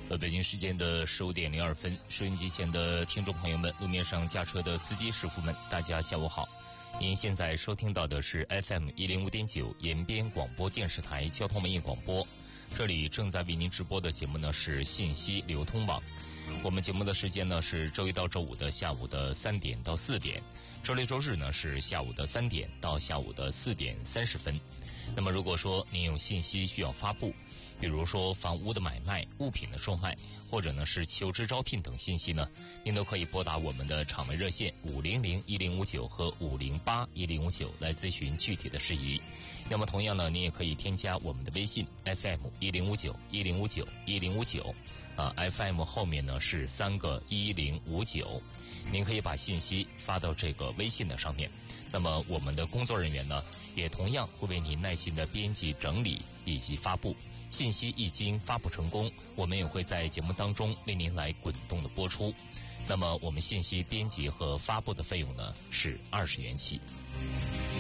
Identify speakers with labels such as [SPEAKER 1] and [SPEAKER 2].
[SPEAKER 1] 北京时间的15点02分，收音机前的听众朋友们，路面上驾车的司机师傅们，大家下午好。您现在收听到的是 FM 105.9延边广播电视台交通文艺广播，这里正在为您直播的节目呢是信息流通网。我们节目的时间呢是周一到周五的下午的3点到4点，周六周日呢是下午的3点到下午的4点30分。那么如果说您有信息需要发布，比如说房屋的买卖、物品的售卖，或者呢是求职招聘等信息呢，您都可以拨打我们的场外热线500-1059和508-1059来咨询具体的事宜。那么同样呢，您也可以添加我们的微信 FM 1059 FM 后面呢是3个1059，您可以把信息发到这个微信的上面。那么我们的工作人员呢，也同样会为您耐心的编辑整理以及发布。信息一经发布成功，我们也会在节目当中为您来滚动的播出。那么我们信息编辑和发布的费用呢是20元起。